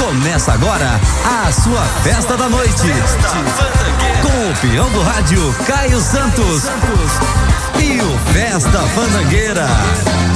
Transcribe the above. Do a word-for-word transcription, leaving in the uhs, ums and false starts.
Começa agora a sua festa da noite. Com o peão do rádio Caio Santos e o Festa Fandangueira.